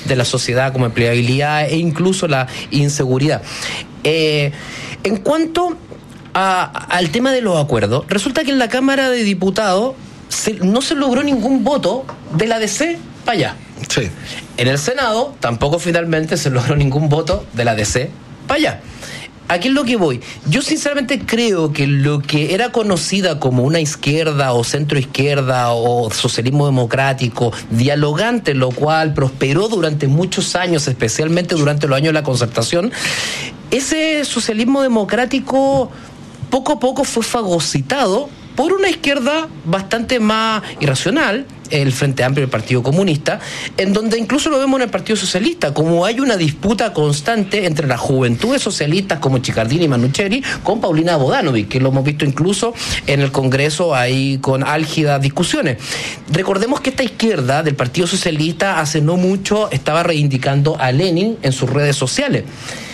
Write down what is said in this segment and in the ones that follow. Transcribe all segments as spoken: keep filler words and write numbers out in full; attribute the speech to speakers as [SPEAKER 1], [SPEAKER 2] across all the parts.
[SPEAKER 1] de la sociedad, como empleabilidad e incluso la inseguridad. Eh, en cuanto a, al tema de los acuerdos, resulta que en la Cámara de Diputados se, no se logró ningún voto de la D C para allá.
[SPEAKER 2] Sí.
[SPEAKER 1] En el Senado tampoco finalmente se logró ningún voto de la D C para allá. Aquí es lo que voy. Yo sinceramente creo que lo que era conocida como una izquierda o centroizquierda o socialismo democrático dialogante, lo cual prosperó durante muchos años, especialmente durante los años de la Concertación, ese socialismo democrático poco a poco fue fagocitado por una izquierda bastante más irracional, el Frente Amplio y el Partido Comunista, en donde incluso lo vemos en el Partido Socialista, como hay una disputa constante entre las juventudes socialistas como Chicardini y Manucheri con Paulina Bodanovic, que lo hemos visto incluso en el Congreso ahí con álgidas discusiones. Recordemos que esta izquierda del Partido Socialista hace no mucho estaba reivindicando a Lenin en sus redes sociales.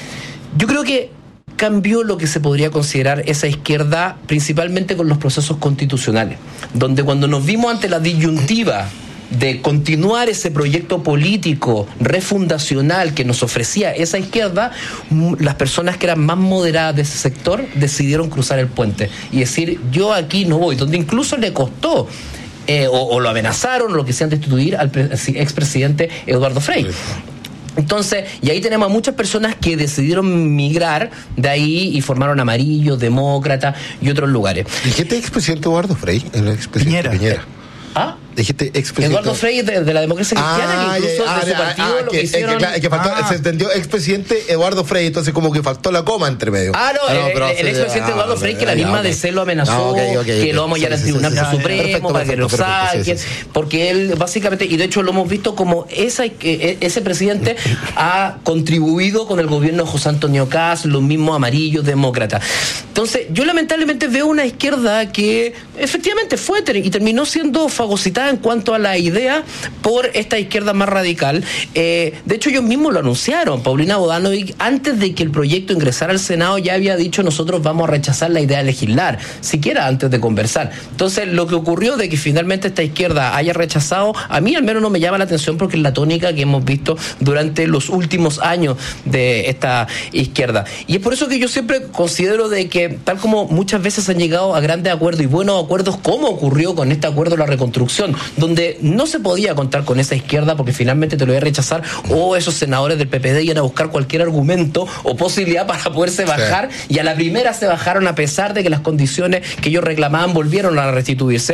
[SPEAKER 1] Yo creo que cambió lo que se podría considerar esa izquierda, principalmente con los procesos constitucionales, donde cuando nos vimos ante la disyuntiva de continuar ese proyecto político refundacional que nos ofrecía esa izquierda, las personas que eran más moderadas de ese sector decidieron cruzar el puente y decir, yo aquí no voy, donde incluso le costó eh, o, o lo amenazaron o lo quisieran destituir al pre- expresidente Eduardo Frei. Entonces, y ahí tenemos a muchas personas que decidieron migrar de ahí y formaron Amarillo, Demócrata y otros lugares.
[SPEAKER 2] ¿Dijiste expresidente Eduardo Frei? El expresidente
[SPEAKER 3] Piñera.
[SPEAKER 2] Piñera.
[SPEAKER 1] ¿Ah?
[SPEAKER 2] Dijiste expresidente
[SPEAKER 1] Eduardo Frei de, de la democracia cristiana,
[SPEAKER 2] ah,
[SPEAKER 1] que incluso
[SPEAKER 2] ah,
[SPEAKER 1] de su
[SPEAKER 2] ah,
[SPEAKER 1] partido
[SPEAKER 2] ah,
[SPEAKER 1] lo
[SPEAKER 2] que,
[SPEAKER 1] quisieron...
[SPEAKER 2] que, que, que faltó,
[SPEAKER 3] ah.
[SPEAKER 2] se entendió expresidente Eduardo Frei, entonces como que faltó la coma entre medio.
[SPEAKER 1] Ah, no,
[SPEAKER 2] ah, no
[SPEAKER 1] el,
[SPEAKER 2] pero,
[SPEAKER 1] el expresidente
[SPEAKER 2] ah,
[SPEAKER 1] Eduardo Frei, que la
[SPEAKER 2] ya,
[SPEAKER 1] misma
[SPEAKER 2] okay.
[SPEAKER 1] D C lo amenazó,
[SPEAKER 2] ah, okay, okay,
[SPEAKER 1] que
[SPEAKER 2] okay.
[SPEAKER 1] lo vamos a llevar al
[SPEAKER 2] sí,
[SPEAKER 1] Tribunal
[SPEAKER 2] sí, sí,
[SPEAKER 1] Supremo
[SPEAKER 2] perfecto,
[SPEAKER 1] para que lo
[SPEAKER 2] perfecto, perfecto,
[SPEAKER 1] saquen,
[SPEAKER 2] sí, sí.
[SPEAKER 1] porque él básicamente, y de hecho lo hemos visto como esa, ese presidente ha contribuido con el gobierno de José Antonio Kast, los mismos amarillos demócratas. Entonces, yo lamentablemente veo una izquierda que efectivamente fue y terminó siendo fagocitada en cuanto a la idea por esta izquierda más radical. Eh, de hecho, ellos mismos lo anunciaron. Paulina Bodanovic, antes de que el proyecto ingresara al Senado, ya había dicho, nosotros vamos a rechazar la idea de legislar, siquiera antes de conversar. Entonces, lo que ocurrió de que finalmente esta izquierda haya rechazado, a mí al menos no me llama la atención, porque es la tónica que hemos visto durante los últimos años de esta izquierda. Y es por eso que yo siempre considero de que, tal como muchas veces han llegado a grandes acuerdos y buenos acuerdos, como ocurrió con este acuerdo de la reconstrucción, donde no se podía contar con esa izquierda porque finalmente te lo iba a rechazar, o esos senadores del P P D iban a buscar cualquier argumento o posibilidad para poderse bajar, sí. Y a la primera se bajaron a pesar de que las condiciones que ellos reclamaban volvieron a restituirse.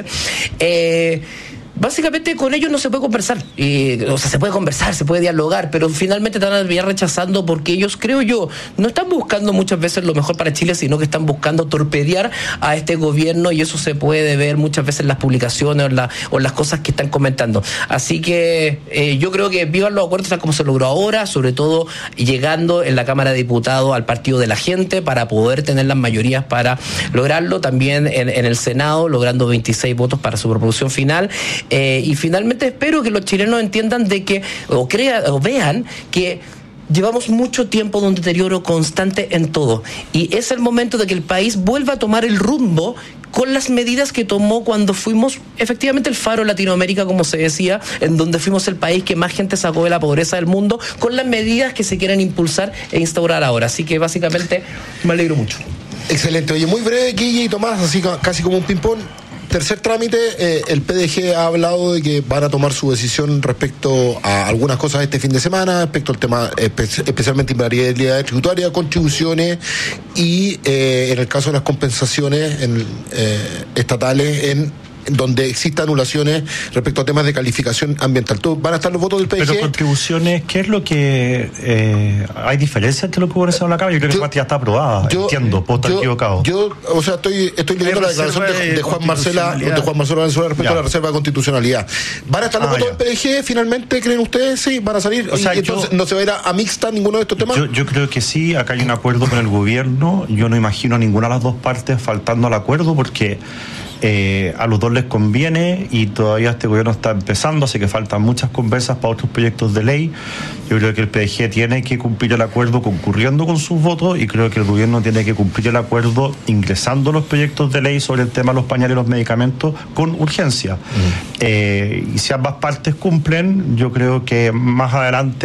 [SPEAKER 1] Eh... Básicamente con ellos no se puede conversar, eh, o sea, se puede conversar, se puede dialogar, pero finalmente te van a terminar rechazando porque ellos, creo yo, no están buscando muchas veces lo mejor para Chile, sino que están buscando torpedear a este gobierno, y eso se puede ver muchas veces en las publicaciones o en, la, o en las cosas que están comentando. Así que eh, yo creo que vivan los acuerdos tal como se logró ahora, sobre todo llegando en la Cámara de Diputados al partido de la gente para poder tener las mayorías para lograrlo, también en, en el Senado, logrando veintiséis votos para su proposición final. Eh, y finalmente espero que los chilenos entiendan de que, o crean, o vean que llevamos mucho tiempo de un deterioro constante en todo, y es el momento de que el país vuelva a tomar el rumbo con las medidas que tomó cuando fuimos efectivamente el faro de Latinoamérica, como se decía, en donde fuimos el país que más gente sacó de la pobreza del mundo, con las medidas que se quieren impulsar e instaurar ahora. Así que básicamente me alegro mucho.
[SPEAKER 2] Excelente. Oye, muy breve, Guille y Tomás, así casi como un ping-pong. Tercer trámite, eh, el P D G ha hablado de que van a tomar su decisión respecto a algunas cosas este fin de semana, respecto al tema espe- especialmente invariabilidad tributaria, contribuciones y eh, en el caso de las compensaciones en, eh, estatales en donde existan anulaciones respecto a temas de calificación ambiental. ¿Van a estar los votos del P D G?
[SPEAKER 3] Pero contribuciones, ¿qué es lo que... Eh, ¿hay diferencia entre lo que hubo en la Cámara? Yo creo que ya está aprobada, yo, entiendo, puedo estar equivocado.
[SPEAKER 2] Yo, o sea, estoy estoy leyendo la declaración de, de Juan Marcela de Juan Marcelo Valenzuela respecto ya. a la reserva de constitucionalidad. ¿Van a estar los ah, votos ya. del P D G finalmente, creen ustedes? Sí, van a salir. O sea, y entonces yo, no se va a ir a, a mixta ninguno de estos temas.
[SPEAKER 3] Yo, yo creo que sí, acá hay un acuerdo con el gobierno. Yo no imagino a ninguna de las dos partes faltando al acuerdo, porque Eh, a los dos les conviene y todavía este gobierno está empezando, así que faltan muchas conversas para otros proyectos de ley. Yo creo que el P D G tiene que cumplir el acuerdo concurriendo con sus votos, y creo que el gobierno tiene que cumplir el acuerdo ingresando los proyectos de ley sobre el tema de los pañales y los medicamentos con urgencia. Uh-huh. eh, y si ambas partes cumplen, yo creo que más adelante